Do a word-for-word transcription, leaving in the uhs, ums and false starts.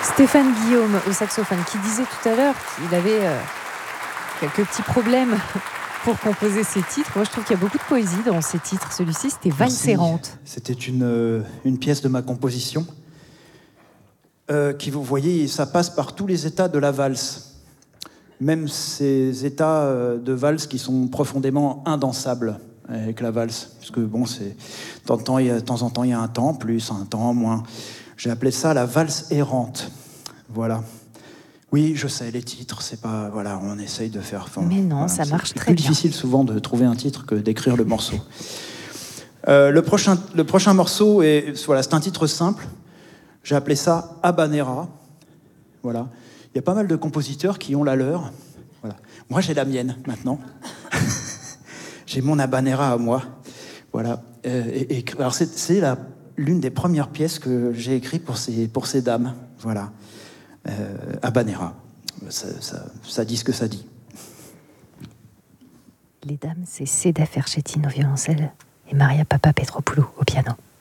Stéphane Guillaume au saxophone, qui disait tout à l'heure qu'il avait euh, quelques petits problèmes pour composer ses titres. Moi, je trouve qu'il y a beaucoup de poésie dans ces titres. Celui-ci, c'était Valse errante. C'était une, euh, une pièce de ma composition euh, qui, vous voyez, ça passe par tous les états de la valse. Même ces états euh, de valse qui sont profondément indansables avec la valse. Parce que, bon, c'est, de temps en temps, il y a, de temps en temps, il y a un temps plus, un temps moins. J'ai appelé ça la valse errante. Voilà. Oui, je sais, les titres, c'est pas... Voilà, on essaye de faire... Enfin, Mais non, voilà, ça marche c'est très bien. C'est plus difficile souvent de trouver un titre que d'écrire le morceau. Euh, le, prochain, le prochain morceau, est, voilà, c'est un titre simple. J'ai appelé ça Habanera. Voilà. Il y a pas mal de compositeurs qui ont la leur. Voilà. Moi, j'ai la mienne, maintenant. J'ai mon Habanera à moi. Voilà. Euh, et, et, alors, c'est, c'est la... l'une des premières pièces que j'ai écrites pour ces, pour ces dames. Voilà. Euh, Habanera. Ça, ça, ça dit ce que ça dit. Les dames, c'est Seda Ferchettine au violoncelle et Maria Papa Petropoulou au piano.